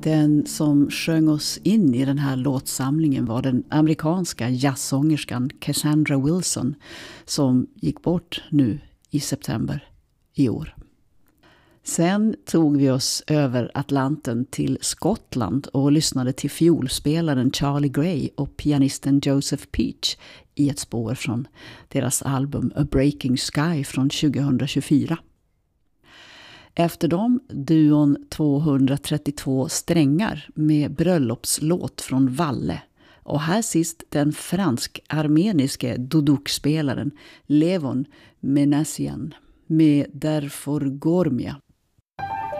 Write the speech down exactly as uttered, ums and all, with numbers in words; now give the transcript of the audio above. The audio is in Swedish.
Den som sjöng oss in i den här låtsamlingen var den amerikanska jazzsångerskan Cassandra Wilson som gick bort nu i september i år. Sen tog vi oss över Atlanten till Skottland och lyssnade till fiolspelaren Charlie Gray och pianisten Joseph Peach i ett spår från deras album A Breaking Sky från tjugohundratjugofyra. Efter dem duon tvåhundratrettiotvå strängar med bröllopslåt från Valle. Och här sist den fransk-armeniske duduk-spelaren Levon Menassian med Därför Gormia.